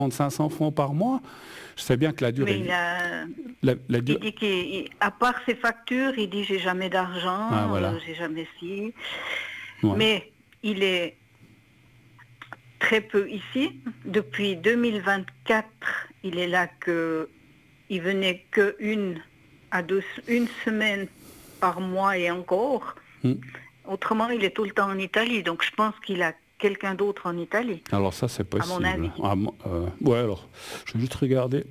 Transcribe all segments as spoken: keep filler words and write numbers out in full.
cinq cents francs par mois. Je sais bien que la durée... Mais il, a... la, la dur... il dit qu'à part ses factures, il dit j'ai jamais d'argent, ah, voilà. euh, j'ai jamais ci. Ouais. Mais il est très peu ici. Depuis deux mille vingt-quatre, il est là que il venait que une à deux, une semaine par mois et encore. Hmm. Autrement, il est tout le temps en Italie. Donc je pense qu'il a quelqu'un d'autre en Italie. Alors ça, c'est possible. À mon avis. Ah, euh, ouais, alors, je vais juste regarder.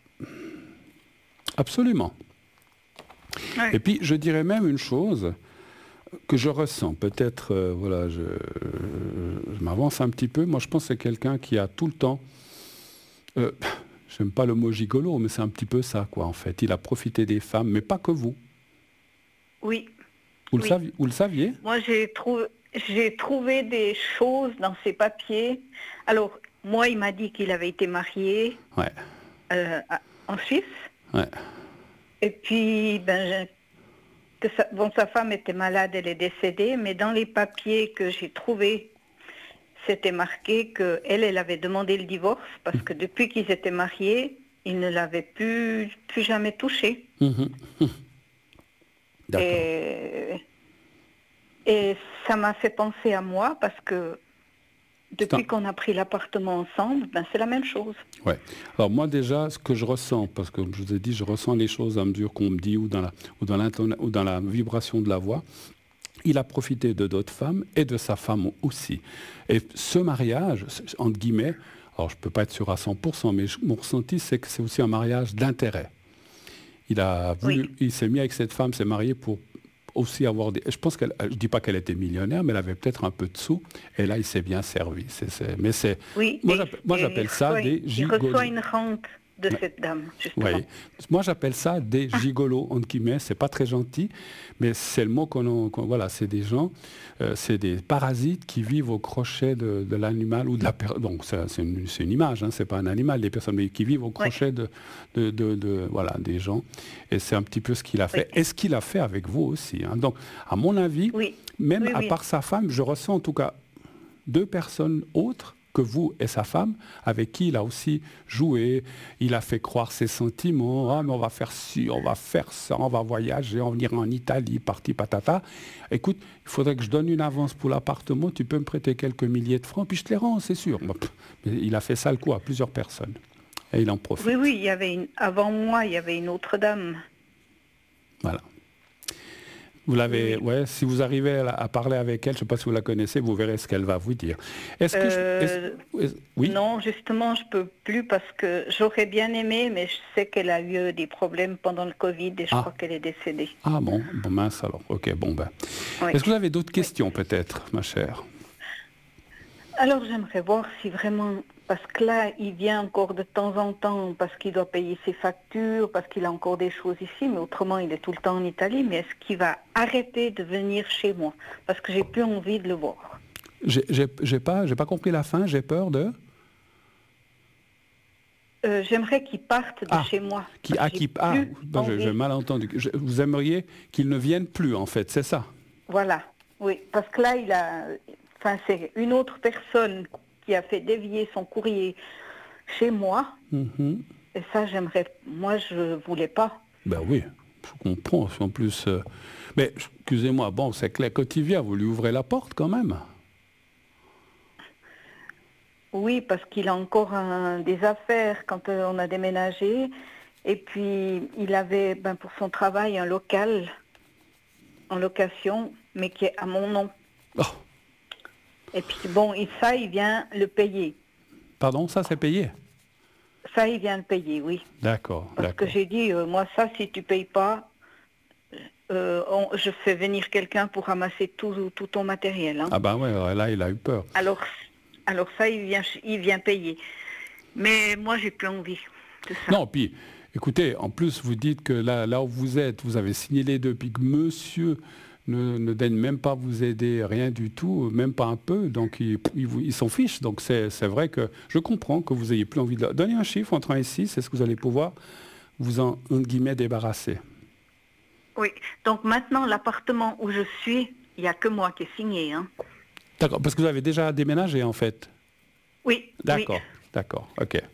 Absolument. Ouais. Et puis, je dirais même une chose que je ressens. Peut-être, euh, voilà, je, je, je m'avance un petit peu. Moi, je pense que c'est quelqu'un qui a tout le temps... Euh, j'aime pas le mot gigolo, mais c'est un petit peu ça, quoi, en fait. Il a profité des femmes, mais pas que vous. Oui. Vous, oui. Le, saviez, vous le saviez? Moi, j'ai trouvé... J'ai trouvé des choses dans ses papiers. Alors, moi, il m'a dit qu'il avait été marié ouais. euh, en Suisse. Ouais. Et puis, ben, je, que sa, bon, sa femme était malade, elle est décédée, mais dans les papiers que j'ai trouvés, c'était marqué qu'elle, elle avait demandé le divorce parce que depuis qu'ils étaient mariés, il ne l'avait plus, plus jamais touché. Mmh. D'accord. Et... Et ça m'a fait penser à moi parce que depuis qu'on a pris l'appartement ensemble, ben c'est la même chose. Ouais. Alors moi déjà, ce que je ressens, parce que comme je vous ai dit, je ressens les choses à mesure qu'on me dit ou dans la, ou dans ou dans la vibration de la voix. Il a profité de d'autres femmes et de sa femme aussi. Et ce mariage, entre guillemets, alors je ne peux pas être sûr à cent pour cent, mais mon ressenti, c'est que c'est aussi un mariage d'intérêt. Il a voulu, oui. il s'est mis avec cette femme, s'est marié pour aussi avoir des... Je pense qu'elle... Je ne dis pas qu'elle était millionnaire, mais elle avait peut-être un peu de sous. Et là, il s'est bien servi. C'est, c'est... Mais c'est... Oui, moi, j'appelle, moi, j'appelle ça reçoit, des gigolos. Il reçoit une rente de ouais. cette dame, justement. Oui. Moi, j'appelle ça des gigolos, entre guillemets. C'est pas très gentil, mais c'est le mot qu'on... qu'on voilà, c'est des gens... Euh, c'est des parasites qui vivent au crochet de, de l'animal ou de la personne. Donc, c'est, c'est, une, c'est une image, hein, c'est pas un animal, des personnes, mais qui vivent au crochet ouais. de, de, de, de... Voilà, des gens. Et c'est un petit peu ce qu'il a fait. Oui. Et ce qu'il a fait avec vous aussi. Hein. Donc, à mon avis, oui. même oui, à oui. part sa femme, je ressens en tout cas deux personnes autres que vous et sa femme, avec qui il a aussi joué, il a fait croire ses sentiments, ah, mais on va faire ci, on va faire ça, on va voyager, on va venir en Italie, parti patata. Écoute, il faudrait que je donne une avance pour l'appartement, tu peux me prêter quelques milliers de francs, puis je te les rends, c'est sûr. Mais il a fait ça le coup à plusieurs personnes. Et il en profite. Oui, oui, il y avait une... avant moi, il y avait une autre dame. Voilà. Vous l'avez, oui. ouais, si vous arrivez à, à parler avec elle, je ne sais pas si vous la connaissez, vous verrez ce qu'elle va vous dire. Est-ce que euh, je, est-ce, est-ce, oui non, justement, je ne peux plus parce que j'aurais bien aimé, mais je sais qu'elle a eu des problèmes pendant le Covid et je ah. crois qu'elle est décédée. Ah bon, bon mince alors, ok, bon ben. Oui. Est-ce que vous avez d'autres questions oui. peut-être, ma chère? Alors j'aimerais voir si vraiment, parce que là, il vient encore de temps en temps, parce qu'il doit payer ses factures, parce qu'il a encore des choses ici, mais autrement, il est tout le temps en Italie. Mais est-ce qu'il va arrêter de venir chez moi? Parce que j'ai plus envie de le voir. J'ai, j'ai, j'ai pas, j'ai pas compris la fin, j'ai peur de... Euh, j'aimerais qu'il parte de ah, chez moi. Qui, ah, qui, ah ben j'ai, j'ai mal entendu. Je, vous aimeriez qu'il ne vienne plus, en fait, c'est ça? Voilà, oui, parce que là, il a... Enfin, c'est une autre personne qui a fait dévier son courrier chez moi. Mm-hmm. Et ça, j'aimerais... Moi, je ne voulais pas. Ben oui, je comprends. En plus... Euh... Mais, excusez-moi, bon, c'est clair, quand il vient, vous lui ouvrez la porte quand même? Oui, parce qu'il a encore un, des affaires quand euh, on a déménagé. Et puis, il avait, ben, pour son travail, un local en location, mais qui est à mon nom. Oh. Et puis bon, et ça, il vient le payer. Pardon, ça c'est payé? Ça, il vient le payer, oui. D'accord. Parce d'accord. que j'ai dit, euh, moi, ça, si tu payes pas, euh, on, je fais venir quelqu'un pour ramasser tout, tout ton matériel. Hein. Ah ben ouais, là, il a eu peur. Alors, alors ça, il vient, il vient payer. Mais moi, j'ai plus envie de ça. Non, puis, écoutez, en plus, vous dites que là, là où vous êtes, vous avez signé les deux, puis que monsieur... Ne, ne daigne même pas vous aider, rien du tout, même pas un peu, donc ils, ils, ils s'en fichent. Donc c'est, c'est vrai que je comprends que vous ayez plus envie de... Donnez un chiffre entre un et six, est-ce que vous allez pouvoir vous en, en guillemets, débarrasser? Oui, donc maintenant, l'appartement où je suis, il n'y a que moi qui ai signé. Hein. D'accord, parce que vous avez déjà déménagé en fait? Oui. D'accord, oui. d'accord, ok.